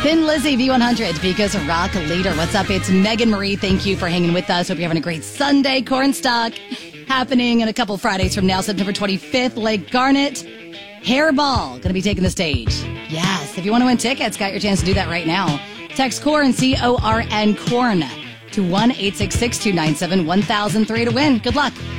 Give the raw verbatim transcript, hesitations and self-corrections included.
Thin Lizzy V one hundred, because rock leader. What's up? It's Megan Marie. Thank you for hanging with us. Hope you're having a great Sunday. Cornstalk happening in a couple Fridays from now, September twenty-fifth. Lake Garnet. Hairball going to be taking the stage. Yes, if you want to win tickets, got your chance to do that right now. Text Corn, C O R N, Corn, to one eight six six, two nine seven, one thousand three to win. Good luck.